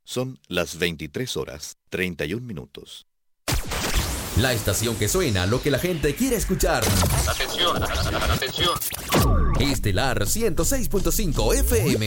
Son las 23:31. La estación que suena lo que la gente quiere escuchar. Atención, atención. Estelar 106.5 FM.